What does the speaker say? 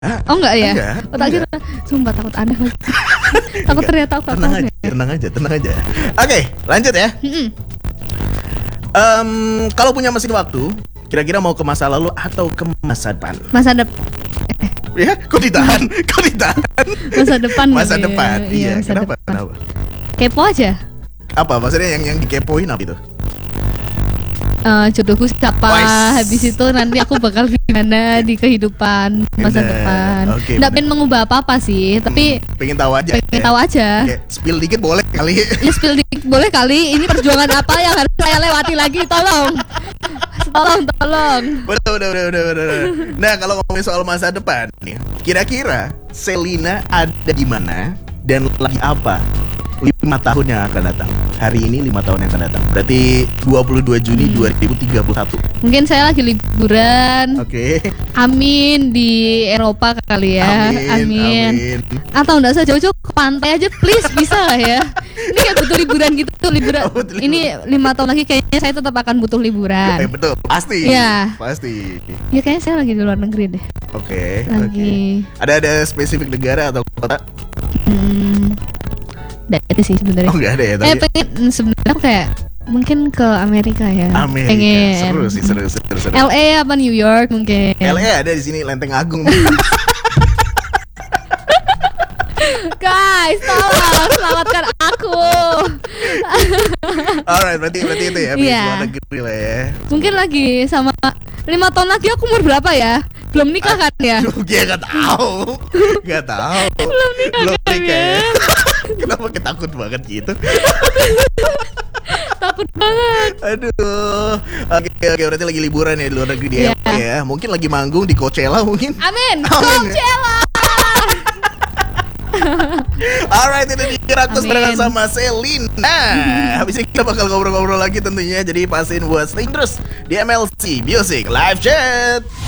Oh enggak ya? Enggak, Oh tak kira. Sumpah takut aneh lagi. Takut ternyata aku tenang aja. Oke, lanjut ya. Kalau punya mesin waktu, kira-kira mau ke masa lalu atau ke masa depan? Masa depan. Ya, kok ditahan? Masa depan. Masa depan. Iya, masa kenapa? depan. Kenapa? Kepo aja. Apa maksudnya yang dikepoin apa itu? Jodohku siapa, habis itu nanti aku bakal gimana di kehidupan masa depan. Nggak pengen mengubah apa-apa sih, tapi pengen tahu aja. Kayak spill dikit boleh kali. Ya spill dikit boleh kali. Ini perjuangan apa yang harus saya lewati lagi, tolong. Udah. Nah, kalau ngomongin soal masa depan nih, kira-kira Selina ada di mana dan lagi apa 5 tahun yang akan datang? Hari ini 5 tahun yang akan datang. Berarti 22 Juni 2031. Mungkin saya lagi liburan. Oke. Amin di Eropa kali ya. Amin. Atau enggak usah jauh-jauh ke pantai aja please, bisa lah ya. Ini kayak butuh liburan gitu, liburan. Ini 5 tahun lagi kayaknya saya tetap akan butuh liburan. Betul, pasti. Ya. Pasti. Ya kayaknya saya lagi di luar negeri deh. Oke. Lagi. Ada spesifik negara atau kota? Nggak ada sih sebenarnya. Oh nggak ada ya tadi. Pengen sebenarnya kayak mungkin ke Amerika ya. Amerika. Pengen. Seru. LA apa New York mungkin. LA ada di sini, Lenteng Agung. Guys, tolong selamatkan aku. Alright, berarti itu ya. Luar negeri lah ya. Mungkin lagi sama 5 tahun lagi aku umur berapa ya? Belum nikah kan ya? Ya nggak tahu. Belum nikah ya. Kenapa ketakut banget gitu? Takut banget. Aduh. Oke, berarti lagi liburan ya di luar negeri dia ya. Mungkin lagi manggung di Coachella mungkin. Amin. Coachella. Alright, itu dia Raktos barengan sama Selina. Habis ini kita bakal ngobrol-ngobrol lagi tentunya. Jadi pastiin buat stay terus di MLC Music Live Chat.